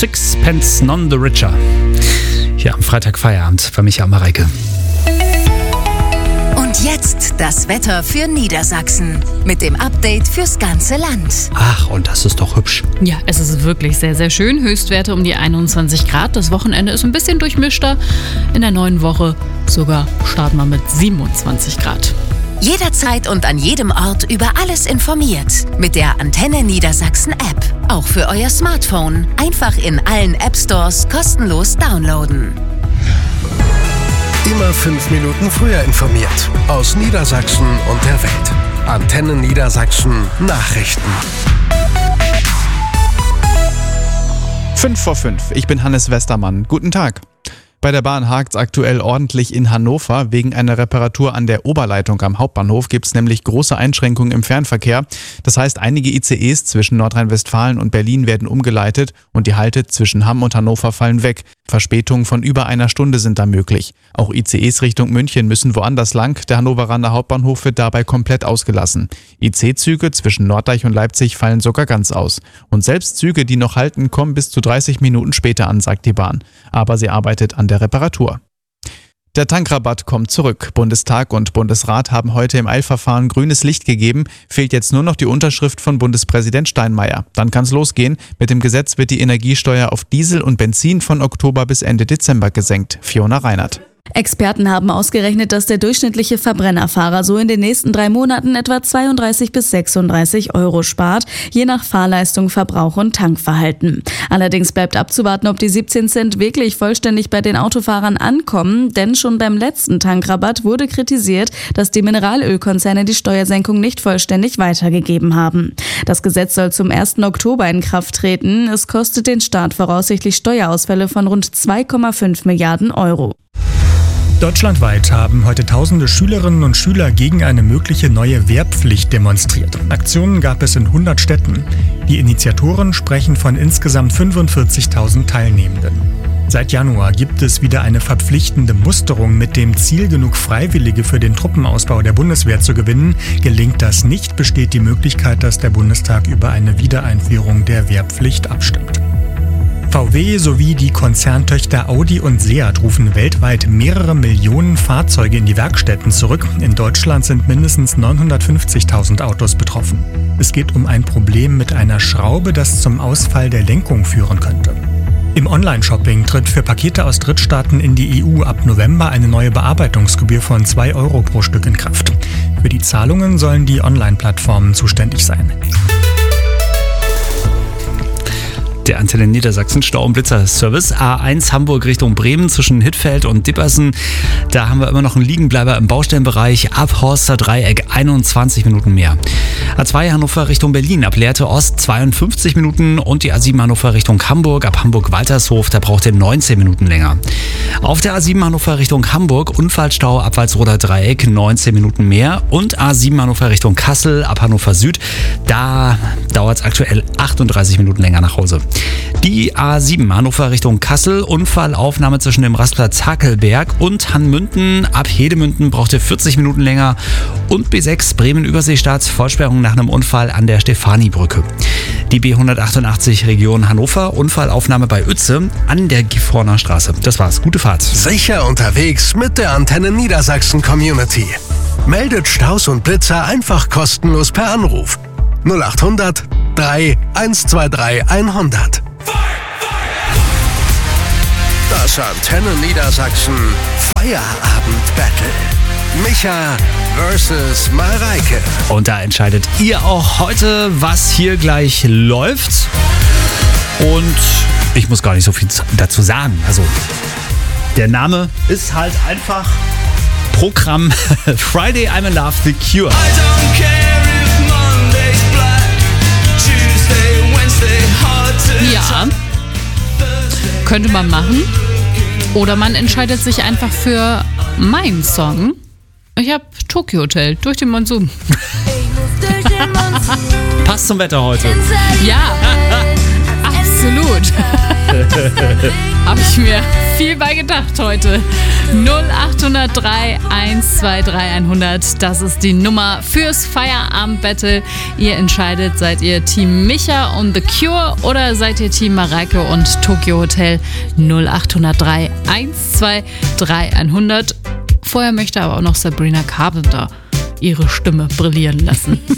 Sixpence None the Richer. Hier am Freitag Feierabend bei Michael Mareike. Und jetzt das Wetter für Niedersachsen mit dem Update fürs ganze Land. Ach, und das ist doch hübsch. Ja, es ist wirklich sehr, sehr schön. Höchstwerte um die 21 Grad. Das Wochenende ist ein bisschen durchmischter. In der neuen Woche sogar starten wir mit 27 Grad. Jederzeit und an jedem Ort über alles informiert. Mit der Antenne Niedersachsen App. Auch für euer Smartphone. Einfach in allen App-Stores kostenlos downloaden. Immer 5 Minuten früher informiert. Aus Niedersachsen und der Welt. Antenne Niedersachsen Nachrichten. 5:05. Ich bin Hannes Westermann. Guten Tag. Bei der Bahn hakt's aktuell ordentlich in Hannover. Wegen einer Reparatur an der Oberleitung am Hauptbahnhof gibt's nämlich große Einschränkungen im Fernverkehr. Das heißt, einige ICEs zwischen Nordrhein-Westfalen und Berlin werden umgeleitet und die Halte zwischen Hamm und Hannover fallen weg. Verspätungen von über einer Stunde sind da möglich. Auch ICEs Richtung München müssen woanders lang. Der Hannoveraner Hauptbahnhof wird dabei komplett ausgelassen. IC-Züge zwischen Norddeich und Leipzig fallen sogar ganz aus. Und selbst Züge, die noch halten, kommen bis zu 30 Minuten später an, sagt die Bahn. Aber sie arbeitet an der Reparatur. Der Tankrabatt kommt zurück. Bundestag und Bundesrat haben heute im Eilverfahren grünes Licht gegeben. Fehlt jetzt nur noch die Unterschrift von Bundespräsident Steinmeier. Dann kann's losgehen. Mit dem Gesetz wird die Energiesteuer auf Diesel und Benzin von Oktober bis Ende Dezember gesenkt. Fiona Reinert. Experten haben ausgerechnet, dass der durchschnittliche Verbrennerfahrer so in den nächsten 3 Monaten etwa 32 bis 36 Euro spart, je nach Fahrleistung, Verbrauch und Tankverhalten. Allerdings bleibt abzuwarten, ob die 17 Cent wirklich vollständig bei den Autofahrern ankommen, denn schon beim letzten Tankrabatt wurde kritisiert, dass die Mineralölkonzerne die Steuersenkung nicht vollständig weitergegeben haben. Das Gesetz soll zum 1. Oktober in Kraft treten. Es kostet den Staat voraussichtlich Steuerausfälle von rund 2,5 Milliarden Euro. Deutschlandweit haben heute tausende Schülerinnen und Schüler gegen eine mögliche neue Wehrpflicht demonstriert. Aktionen gab es in 100 Städten. Die Initiatoren sprechen von insgesamt 45.000 Teilnehmenden. Seit Januar gibt es wieder eine verpflichtende Musterung mit dem Ziel, genug Freiwillige für den Truppenausbau der Bundeswehr zu gewinnen. Gelingt das nicht, besteht die Möglichkeit, dass der Bundestag über eine Wiedereinführung der Wehrpflicht abstimmt. VW sowie die Konzerntöchter Audi und Seat rufen weltweit mehrere Millionen Fahrzeuge in die Werkstätten zurück. In Deutschland sind mindestens 950.000 Autos betroffen. Es geht um ein Problem mit einer Schraube, das zum Ausfall der Lenkung führen könnte. Im Online-Shopping tritt für Pakete aus Drittstaaten in die EU ab November eine neue Bearbeitungsgebühr von 2 Euro pro Stück in Kraft. Für die Zahlungen sollen die Online-Plattformen zuständig sein. Der Antenne Niedersachsen Stau- und Blitzer-Service. A1 Hamburg Richtung Bremen zwischen Hittfeld und Dippersen. Da haben wir immer noch einen Liegenbleiber im Baustellenbereich. Ab Horster Dreieck 21 Minuten mehr. A2 Hannover Richtung Berlin ab Lehrte Ost 52 Minuten und die A7 Hannover Richtung Hamburg ab Hamburg-Waltershof. Da braucht ihr 19 Minuten länger. Auf der A7 Hannover Richtung Hamburg Unfallstau ab Walsroder Dreieck 19 Minuten mehr und A7 Hannover Richtung Kassel ab Hannover Süd. Da dauert es aktuell 38 Minuten länger nach Hause. Die A7 Hannover Richtung Kassel, Unfallaufnahme zwischen dem Rastplatz Hackelberg und Hannmünden. Ab Hedemünden braucht ihr 40 Minuten länger. Und B6 Bremen-Überseestadt, Vollsperrung nach einem Unfall an der Stefanibrücke. Die B188 Region Hannover, Unfallaufnahme bei Uetze an der Gifhorner Straße. Das war's, gute Fahrt. Sicher unterwegs mit der Antenne Niedersachsen Community. Meldet Staus und Blitzer einfach kostenlos per Anruf. 0800 3 123 100. Das Antenne Niedersachsen Feierabend-Battle. Micha versus Mareike. Und da entscheidet ihr auch heute, was hier gleich läuft. Und ich muss gar nicht so viel dazu sagen. Also, der Name ist halt einfach Programm Friday I'm in Love, The Cure. I don't care if Monday's black, Tuesday, Wednesday, hard to Ja, könnte man machen. Oder man entscheidet sich einfach für meinen Song. Ich habe Tokyo Hotel durch den Monsun. Passt zum Wetter heute. Ja, absolut. Habe ich mir viel bei gedacht heute. 0803 123 100. Das ist die Nummer fürs Feierabend-Battle. Ihr entscheidet, seid ihr Team Micha und The Cure oder seid ihr Team Mareike und Tokyo Hotel? 0803 123 100. Vorher möchte aber auch noch Sabrina Carpenter ihre Stimme brillieren lassen.